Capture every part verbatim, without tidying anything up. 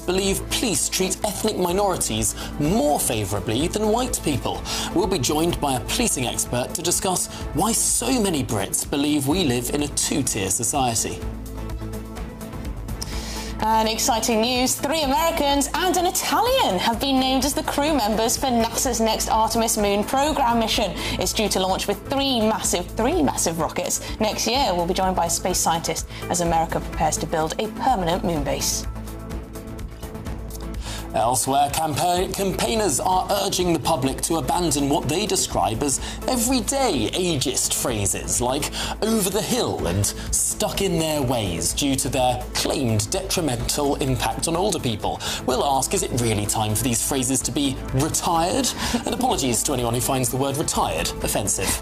believe police treat ethnic minorities more favourably than white people. We'll be joined by a policing expert to discuss why so many Brits believe we live in a two-tier society. And exciting news, three Americans and an Italian have been named as the crew members for NASA's next Artemis moon programme mission. It's due to launch with three massive, three massive rockets. Next year, we'll be joined by space scientists as America prepares to build a permanent moon base. Elsewhere, campa- campaigners are urging the public to abandon what they describe as everyday ageist phrases like over the hill and stuck in their ways due to their claimed detrimental impact on older people. We'll ask, is it really time for these phrases to be retired? And apologies to anyone who finds the word retired offensive.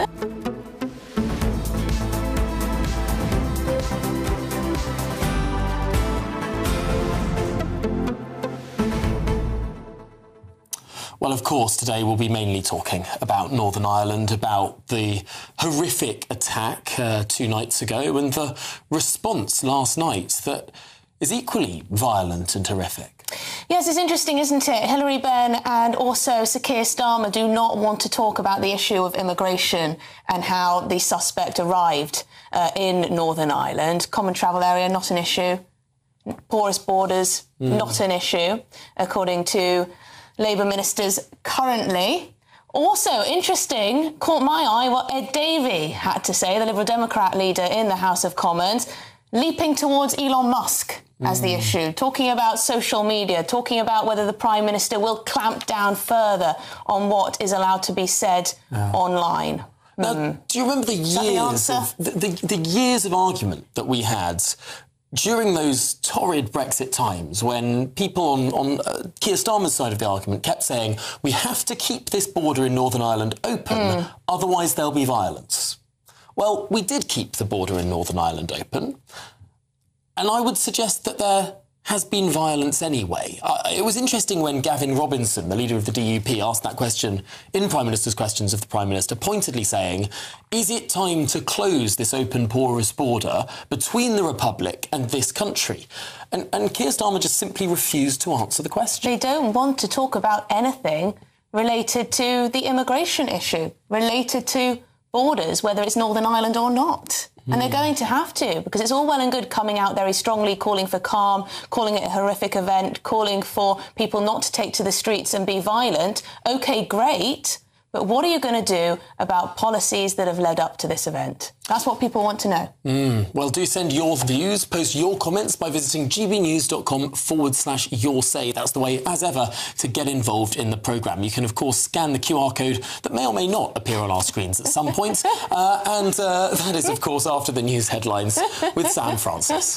Well, of course, today we'll be mainly talking about Northern Ireland, about the horrific attack uh, two nights ago and the response last night that is equally violent and horrific. Yes, it's interesting, isn't it? Hilary Benn and also Sir Keir Starmer do not want to talk about the issue of immigration and how the suspect arrived uh, in Northern Ireland. Common travel area, not an issue. Porous borders, mm. not an issue, according to Labour ministers currently. Also interesting, caught my eye what Ed Davey had to say, the Liberal Democrat leader in the House of Commons, leaping towards Elon Musk as mm. the issue, talking about social media, talking about whether the Prime Minister will clamp down further on what is allowed to be said oh. online. Now, mm. do you remember the years the of the, the, the years of argument that we had during those torrid Brexit times when people on, on uh, Keir Starmer's side of the argument kept saying we have to keep this border in Northern Ireland open, mm. otherwise there'll be violence? Well, we did keep the border in Northern Ireland open, and I would suggest that there has been violence anyway. Uh, it was interesting when Gavin Robinson, the leader of the D U P, asked that question in Prime Minister's Questions of the Prime Minister, pointedly saying, is it time to close this open, porous border between the Republic and this country? And, and Keir Starmer just simply refused to answer the question. They don't want to talk about anything related to the immigration issue, related to borders, whether it's Northern Ireland or not. And they're going to have to, because it's all well and good coming out very strongly, calling for calm, calling it a horrific event, calling for people not to take to the streets and be violent. OK, great. But what are you going to do about policies that have led up to this event? That's what people want to know. Mm. Well, do send your views, post your comments by visiting gbnews.com forward slash your say. That's the way, as ever, to get involved in the programme. You can, of course, scan the Q R code that may or may not appear on our screens at some point. uh, and uh, that is, of course, after the news headlines with Sam Francis.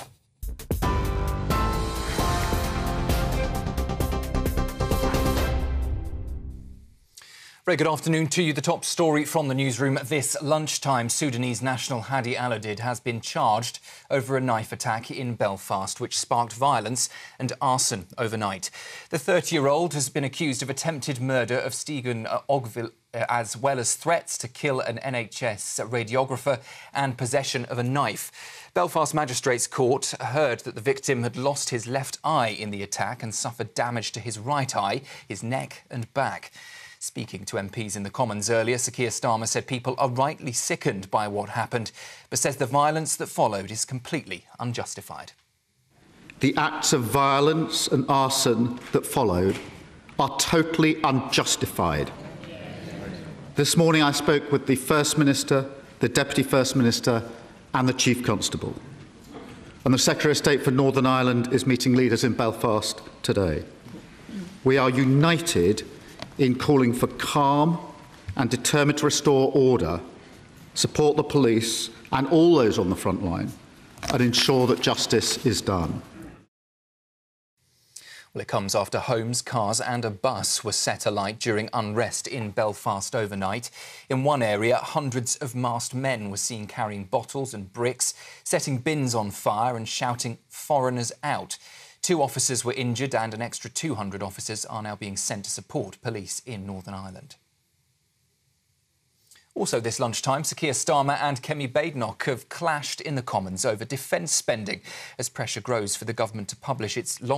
Very good afternoon to you. The top story from the newsroom this lunchtime. Sudanese national Hadi Alodid has been charged over a knife attack in Belfast, which sparked violence and arson overnight. The thirty-year-old has been accused of attempted murder of Stephen Ogville, as well as threats to kill an N H S radiographer and possession of a knife. Belfast Magistrates Court heard that the victim had lost his left eye in the attack and suffered damage to his right eye, his neck and back. Speaking to M Ps in the Commons earlier, Sir Keir Starmer said people are rightly sickened by what happened, but says the violence that followed is completely unjustified. The acts of violence and arson that followed are totally unjustified. This morning I spoke with the First Minister, the Deputy First Minister and the Chief Constable. And the Secretary of State for Northern Ireland is meeting leaders in Belfast today. We are united in calling for calm and determined to restore order, support the police and all those on the front line, and ensure that justice is done. Well, it comes after homes, cars and a bus were set alight during unrest in Belfast overnight. In one area, hundreds of masked men were seen carrying bottles and bricks, setting bins on fire and shouting "foreigners out." Two officers were injured and an extra two hundred officers are now being sent to support police in Northern Ireland. Also this lunchtime, Sir Keir Starmer and Kemi Badenoch have clashed in the Commons over defence spending as pressure grows for the government to publish its long